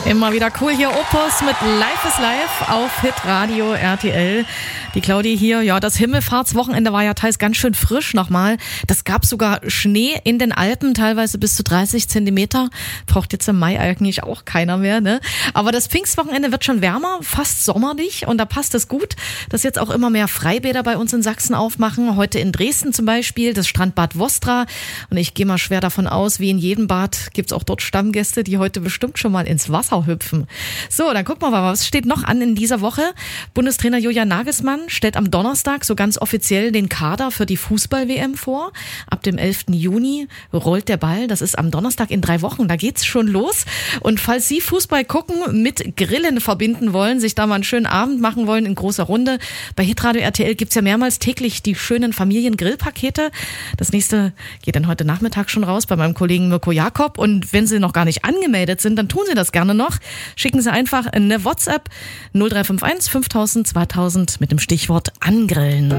Immer wieder cool hier Opus mit Life is Life auf Hitradio RTL. Die Claudi hier, ja, das Himmelfahrtswochenende war ja teils ganz schön frisch nochmal. Das gab sogar Schnee in den Alpen, teilweise bis zu 30 Zentimeter. Braucht jetzt im Mai eigentlich auch keiner mehr, ne? Aber das Pfingstwochenende wird schon wärmer, fast sommerlich, und da passt es gut, dass jetzt auch immer mehr Freibäder bei uns in Sachsen aufmachen. Heute in Dresden zum Beispiel, das Strandbad Vostra. Und ich gehe mal schwer davon aus, wie in jedem Bad gibt's auch dort Stammgäste, die heute bestimmt schon mal ins Wasser hüpfen. So, dann gucken wir mal, was steht noch an in dieser Woche. Bundestrainer Julian Nagelsmann stellt am Donnerstag so ganz offiziell den Kader für die Fußball-WM vor. Ab dem 11. Juni rollt der Ball. Das ist am Donnerstag in 3 Wochen. Da geht's schon los. Und falls Sie Fußball gucken, mit Grillen verbinden wollen, sich da mal einen schönen Abend machen wollen in großer Runde, bei Hitradio RTL gibt's ja mehrmals täglich die schönen Familien-Grillpakete. Das nächste geht dann heute Nachmittag schon raus bei meinem Kollegen Mirko Jakob. Und wenn Sie noch gar nicht angemeldet sind, dann tun Sie das gerne noch. Schicken Sie einfach eine WhatsApp 0351 5000 2000 mit dem Stichwort Angrillen.